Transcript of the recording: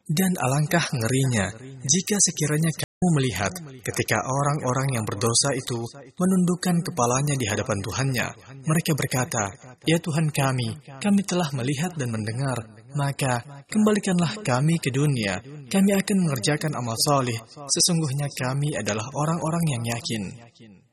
Dan alangkah ngerinya jika sekiranya kamu melihat ketika orang-orang yang berdosa itu menundukkan kepalanya di hadapan Tuhannya. Mereka berkata, "Ya Tuhan kami telah melihat dan mendengar, maka kembalikanlah kami ke dunia. Kami akan mengerjakan amal saleh. Sesungguhnya kami adalah orang-orang yang yakin."